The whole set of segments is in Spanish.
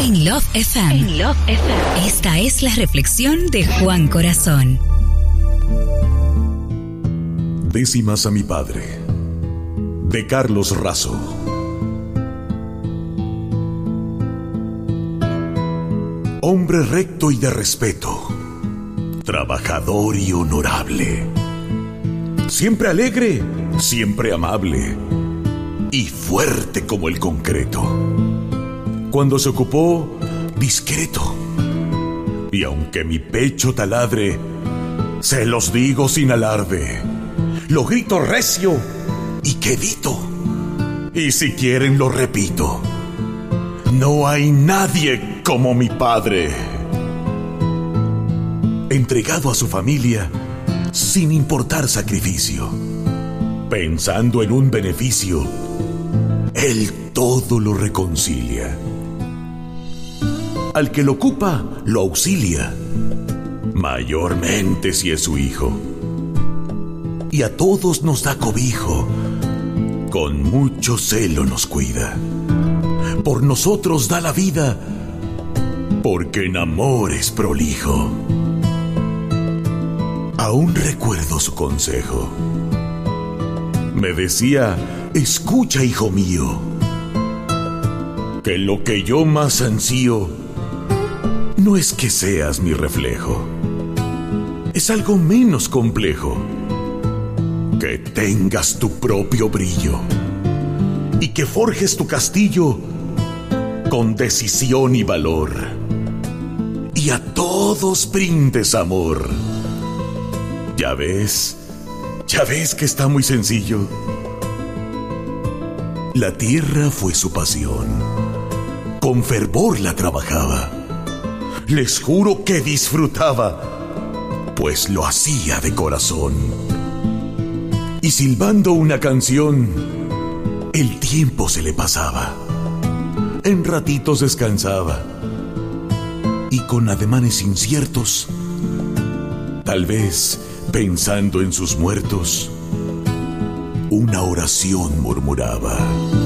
En Love FM. En Love FM. Esta es la reflexión de Juan Corazón. Décimas a mi padre, de Carlos Razo. Hombre recto y de respeto, trabajador y honorable, siempre alegre, siempre amable y fuerte como el concreto. Cuando se ocupó, discreto, y aunque mi pecho taladre, se los digo sin alarde, lo grito recio y quedito, y si quieren lo repito: no hay nadie como mi padre. Entregado a su familia sin importar sacrificio, pensando en un beneficio, él todo lo reconcilia. Al que lo ocupa, lo auxilia, mayormente si es su hijo. Y a todos nos da cobijo, con mucho celo nos cuida. Por nosotros da la vida, porque en amor es prolijo. Aún recuerdo su consejo. Me decía: escucha, hijo mío, que lo que yo más ansío no es que seas mi reflejo, es algo menos complejo, que tengas tu propio brillo y que forjes tu castillo con decisión y valor, y a todos brindes amor. Ya ves que está muy sencillo. La tierra fue su pasión, con fervor la trabajaba. Les juro que disfrutaba, pues lo hacía de corazón. Y silbando una canción, el tiempo se le pasaba. En ratitos descansaba, y con ademanes inciertos, tal vez pensando en sus muertos, una oración murmuraba.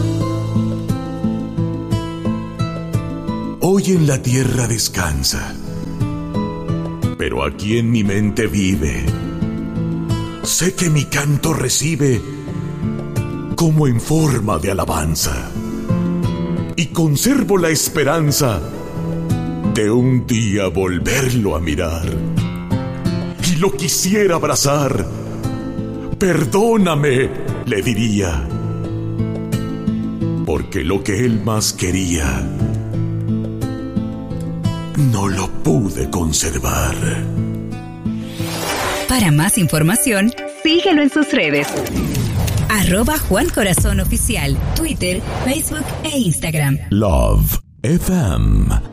Hoy en la tierra descansa, pero aquí en mi mente vive. Sé que mi canto recibe como en forma de alabanza, y conservo la esperanza de un día volverlo a mirar. Y lo quisiera abrazar. Perdóname, le diría, porque lo que él más quería no lo pude conservar. Para más información, síguelo en sus redes. @Juan Corazón Oficial, Twitter, Facebook e Instagram. Love FM.